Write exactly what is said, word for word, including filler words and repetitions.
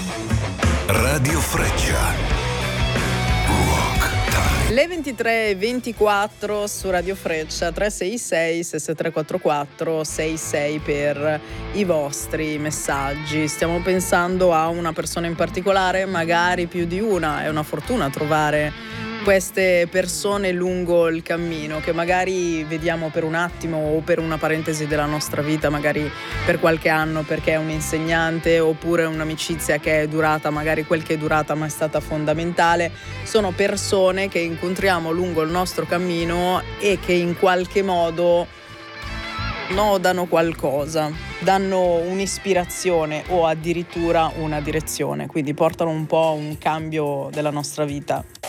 Radio Freccia. Le ventitré e ventiquattro su Radio Freccia, tre sei sei sei tre quattro quattro sei sei per i vostri messaggi. Stiamo pensando a una persona in particolare, magari più di una. È una fortuna trovare queste persone lungo il cammino che magari vediamo per un attimo o per una parentesi della nostra vita, magari per qualche anno perché è un insegnante, oppure un'amicizia che è durata, magari quel che è durata ma è stata fondamentale. Sono persone che incontriamo lungo il nostro cammino e che in qualche modo nodano qualcosa, danno un'ispirazione o addirittura una direzione, quindi portano un po' un cambio della nostra vita.